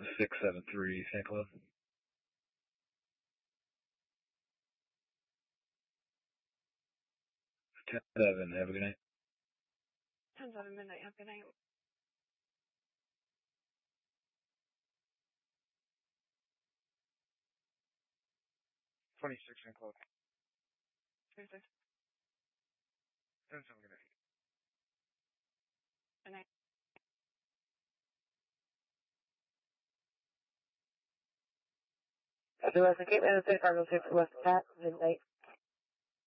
673 St. Cloud. 10-7, have a good night. 10-7 midnight, have a good night. St. Cloud. 26. 10-7, good night. Good night. West Cape and the Cargo 6 West Pat, midnight.